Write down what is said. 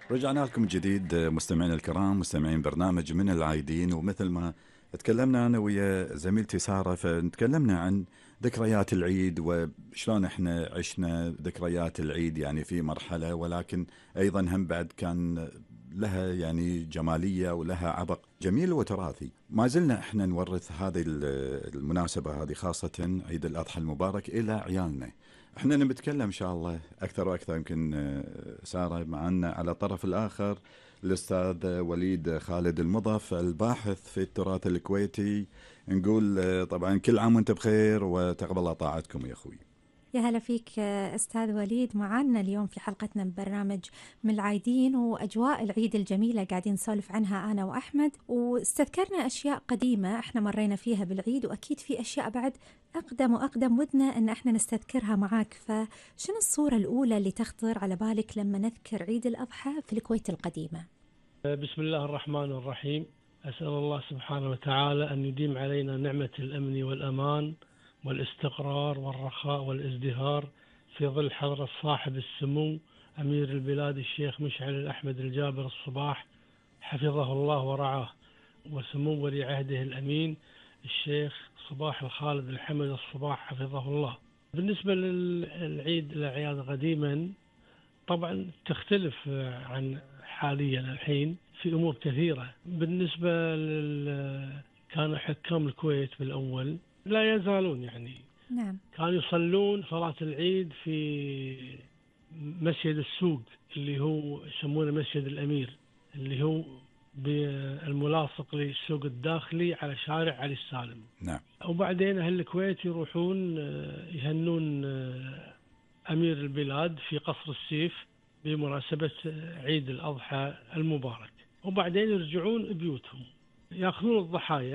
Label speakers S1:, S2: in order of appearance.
S1: رجعنا لكم جديد مستمعينا الكرام، مستمعين برنامج من العايدين. ومثل ما تكلمنا أنا ويا زميلتي سارة، فتكلمنا عن ذكريات العيد وشلون احنا عشنا ذكريات العيد يعني في مرحلة، ولكن أيضا هم بعد كان لها يعني جمالية ولها عبق جميل وتراثي. ما زلنا احنا نورث هذه المناسبة هذه، خاصة عيد الأضحى المبارك، إلى عيالنا. احنا نتكلم ان شاء الله اكثر واكثر. يمكن ساره معنا على الطرف الاخر الاستاذ وليد خالد المضف، الباحث في التراث الكويتي. نقول طبعا كل عام وانت بخير وتقبل الله طاعتكم يا اخوي.
S2: يا هلا فيك أستاذ وليد، معنا اليوم في حلقتنا من برنامج من العايدين، وأجواء العيد الجميلة قاعدين نسولف عنها أنا وأحمد، واستذكرنا أشياء قديمة إحنا مرينا فيها بالعيد، وأكيد في أشياء بعد أقدم وأقدم ودنا أن إحنا نستذكرها معاك. فشنو الصورة الأولى اللي تخطر على بالك لما نذكر عيد الأضحى في الكويت القديمة؟
S3: بسم الله الرحمن الرحيم. أسأل الله سبحانه وتعالى أن يديم علينا نعمة الأمن والأمان والاستقرار والرخاء والازدهار في ظل حضرة صاحب السمو أمير البلاد الشيخ مشعل الأحمد الجابر الصباح حفظه الله ورعاه، وسمو ولي عهده الأمين الشيخ صباح الخالد الحمد الصباح حفظه الله. بالنسبة للعيد الأعياد قديما طبعا تختلف عن حاليا الحين في أمور كثيرة. بالنسبة كان حكام الكويت بالأول لا يزالون يعني
S2: نعم.
S3: كانوا يصلون صلاة العيد في مسجد السوق اللي هو يسمونه مسجد الأمير، اللي هو بالملاصق للسوق الداخلي على شارع علي السالم.
S1: نعم.
S3: وبعدين أهل الكويت يروحون يهنون أمير البلاد في قصر السيف بمناسبة عيد الأضحى المبارك، وبعدين يرجعون بيوتهم يأخذون الضحايا